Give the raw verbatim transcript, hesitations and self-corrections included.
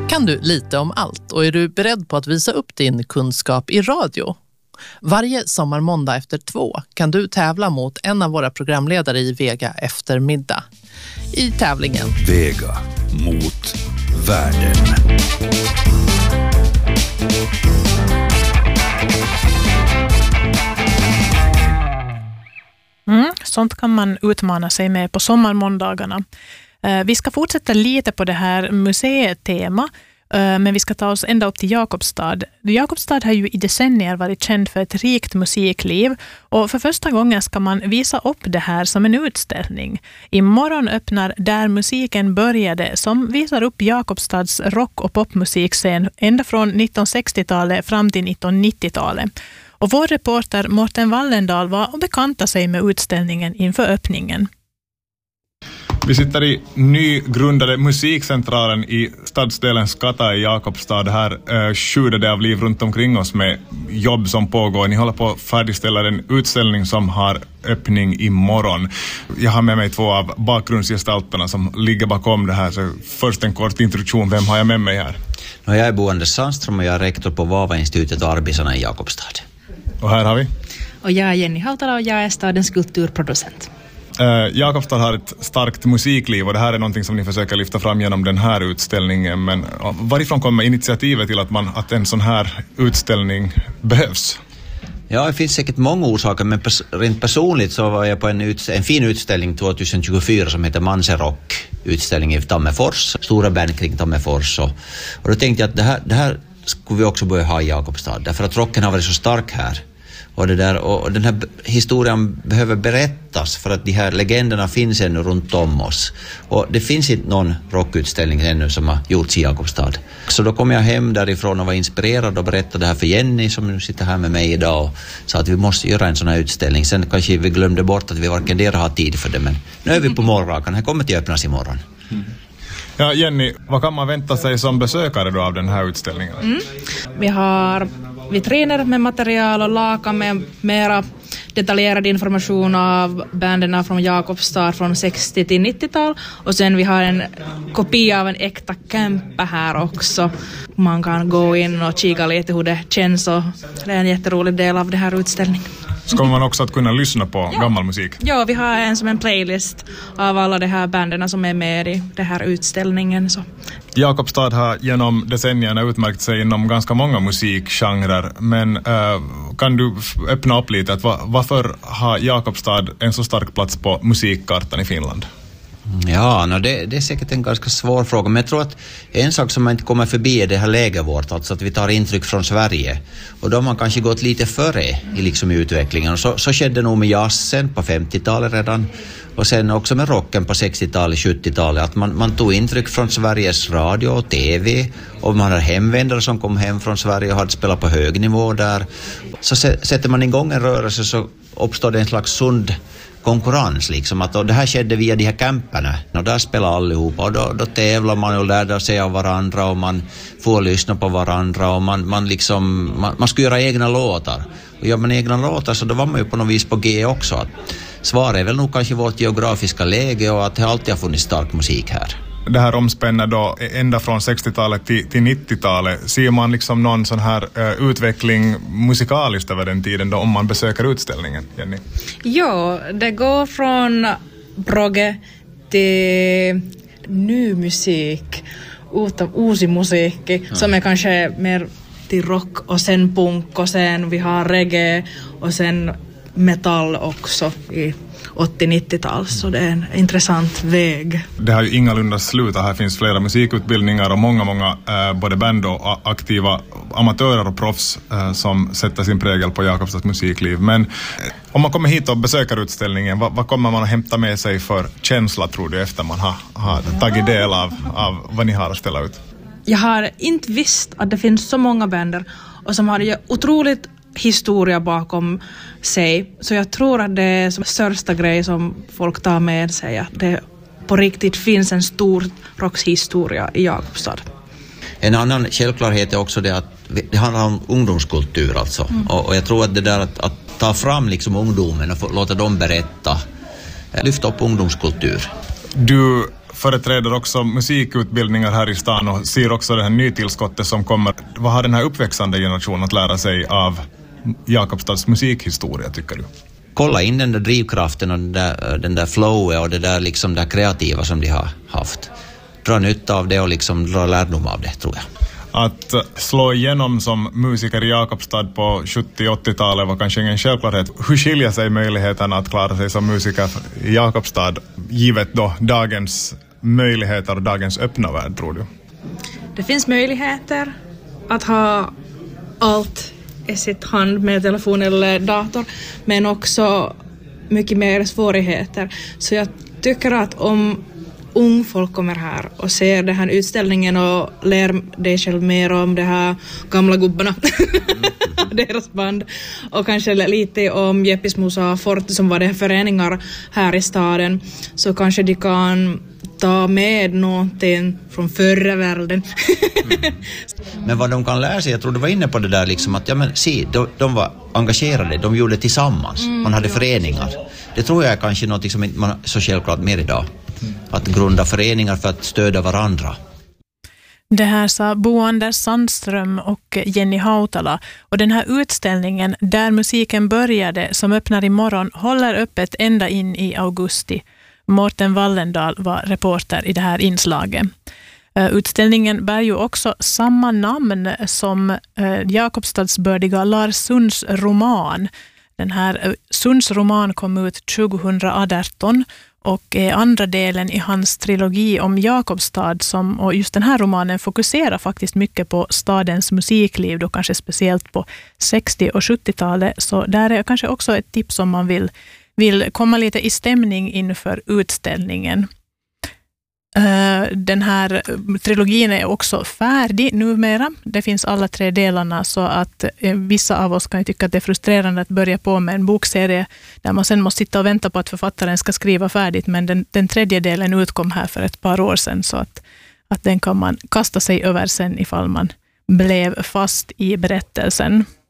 Kan du lite om allt och är du beredd på att visa upp din kunskap i radio? Varje sommarmåndag efter två kan du tävla mot en av våra programledare i Vega eftermiddag. I tävlingen Vega mot världen. Mm, sånt kan man utmana sig med på sommarmåndagarna. Eh, vi ska fortsätta lite på det här museetema, eh, men vi ska ta oss ända upp till Jakobstad. Jakobstad har ju i decennier varit känd för ett rikt musikliv, och för första gången ska man visa upp det här som en utställning. Imorgon öppnar Där musiken började, som visar upp Jakobstads rock- och popmusikscen ända från nittonhundrasextiotalet fram till nittonhundranittiotalet. Och vår reporter Morten Wallendal var och bekantade sig med utställningen inför öppningen. Vi sitter i nygrundade musikcentralen i stadsdelen Skata i Jakobstad. Här eh, sjuder det av liv runt omkring oss med jobb som pågår. Ni håller på att färdigställa en utställning som har öppning imorgon. Jag har med mig två av bakgrundsgestalterna som ligger bakom det här. Så först en kort introduktion. Vem har jag med mig här? Jag är Bo Anders Sandström och jag är rektor på Vava-institutet och Arbisarna i Jakobstad. Och här har vi? Och jag är Jenny Hautala och jag är stadens kulturproducent. Uh, Jakobstad har ett starkt musikliv och det här är någonting som ni försöker lyfta fram genom den här utställningen. Men uh, varifrån kommer initiativet till att, man, att en sån här utställning behövs? Ja, det finns säkert många orsaker, men pers- rent personligt så var jag på en, ut- en fin utställning tjugohundratjugofyra som heter Manserock, utställning i Tammerfors, stora band kring Tammerfors. Och, och då tänkte jag att det här, det här skulle vi också börja ha i Jakobstad, därför att rocken har varit så stark här. Och, det där, och den här historien behöver berättas för att de här legenderna finns ännu runt om oss. Och det finns inte någon rockutställning ännu som har gjorts i Jakobstad. Så då kom jag hem därifrån och var inspirerad och berättade det här för Jenny som nu sitter här med mig idag. Och sa att vi måste göra en sån här utställning. Sen kanske vi glömde bort att vi varken där har tid för det. Men nu är vi på morgonrakan. Här kommer till att öppnas imorgon. Mm. Ja, Jenny, vad kan man vänta sig som besökare då av den här utställningen? Mm. Vi har vitriner med material och lakan med mera detaljerad information av bänderna från Jakobstad från sextio till nittiotal. Och sen vi har en kopia av en äkta kämpa här också. Man kan gå in och kika lite hur det känns, och det är en jätterolig del av den här utställningen. Så kommer man också att kunna lyssna på ja. gammal musik? Ja, vi har en som en playlist av alla de här bänderna som är med i den här utställningen. Så. Jakobstad har genom decennierna utmärkt sig inom ganska många musikgenrer, men äh, kan du öppna upp lite att va, varför har Jakobstad en så stark plats på musikkartan i Finland? Ja, no, det, det är säkert en ganska svår fråga, men jag tror att en sak som man inte kommer förbi är det här läget vårt, alltså att vi tar intryck från Sverige, och då har man kanske gått lite före i, liksom, i utvecklingen, och så, så skedde nog med jazzen på femtiotalet redan, och sen också med rocken på sextiotalet, sjuttiotalet, att man, man tog intryck från Sveriges radio och tv, och man har hemvändare som kom hem från Sverige och hade spelat på hög nivå där. Så sätter man igång en rörelse så uppstår det en slags sund konkurrens liksom, att och det här skedde via de här camperna, och där spelar allihopa, och då, då tävlar man och lärde sig av varandra, och man får lyssna på varandra, och man, man liksom man, man ska göra egna låtar, och gör man egna låtar så då var man ju på något vis på G också. Att svaret är väl nog kanske vårt geografiska läge och att det alltid har funnits stark musik här. Det här omspänner då ända från sextiotalet till, till nittiotalet. Ser man liksom någon sån här uh, utveckling musikaliskt över den tiden då, om man besöker utställningen, Jenny? Ja, det går från progge till ny musik, utan uusi musiikki, mm. som är kanske mer till rock och sen punk och sen vi har reggae och sen metall också i åttio-nittiotal, så det är en intressant väg. Det har ju ingalunda slutat. Här finns flera musikutbildningar och många, många eh, både band och aktiva amatörer och proffs eh, som sätter sin prägel på Jakobstads musikliv. Men eh, om man kommer hit och besöker utställningen, vad, vad kommer man att hämta med sig för känsla, tror du, efter man har, har tagit del av, av vad ni har att ställa ut? Jag har inte visst att det finns så många bänder och som har ju otroligt historia bakom sig. Så jag tror att det är som största grej som folk tar med sig, att det på riktigt finns en stor rockshistoria i Jakobstad. En annan självklarhet är också det att det handlar om ungdomskultur alltså. Mm. Och, och jag tror att det där att, att ta fram liksom ungdomen och få, låta dem berätta, lyfta upp ungdomskultur. Du företräder också musikutbildningar här i stan och ser också det här nytillskottet som kommer. Vad har den här uppväxande generationen att lära sig av Jakobstads musikhistoria, tycker du? Kolla in den där drivkraften och den där, den där flowet och det där, liksom där kreativa som de har haft. Dra nytta av det och liksom dra lärdom av det, tror jag. Att slå igenom som musiker i Jakobstad på sjuttio- och åttiotalet var kanske ingen självklarhet. Hur skiljer sig möjligheterna att klara sig som musiker i Jakobstad givet då dagens möjligheter och dagens öppna värld, tror du? Det finns möjligheter att ha allt i sitt hand med telefon eller dator, men också mycket mer svårigheter. Så jag tycker att om ung folk kommer här och ser den här utställningen och lär dig själv mer om det här gamla gubbarna, deras band, och kanske lite om Jeppis Musa Forte som var det föreningar här i staden, så kanske de kan ta med någonting från förra världen. Mm. Men vad de kan lära sig, jag tror du var inne på det där liksom att ja men se, de, de var engagerade, de gjorde tillsammans, mm, man hade ja. föreningar. Det tror jag är kanske något som inte man är så självklart mer idag. Mm. Att grunda föreningar för att stödja varandra. Det här sa Bo Anders Sandström och Jenny Hautala. Och den här utställningen Där musiken började, som öppnar imorgon, håller öppet ända in i augusti. Mårten Wallendal var reporter i det här inslaget. Utställningen bär ju också samma namn som Jakobstadsbördiga Lars Sunds roman. Den här Sunds roman kom ut tjugohundraarton och är andra delen i hans trilogi om Jakobstad, som, och just den här romanen fokuserar faktiskt mycket på stadens musikliv, då kanske speciellt på sextio- och sjuttiotalet. Så där är kanske också ett tips om man vill vill komma lite i stämning inför utställningen. Den här trilogin är också färdig numera. Det finns alla tre delarna, så att vissa av oss kan ju tycka att det är frustrerande att börja på med en bokserie där man sen måste sitta och vänta på att författaren ska skriva färdigt, men den, den tredje delen utkom här för ett par år sedan, så att, att den kan man kasta sig över sen ifall man blev fast i berättelsen.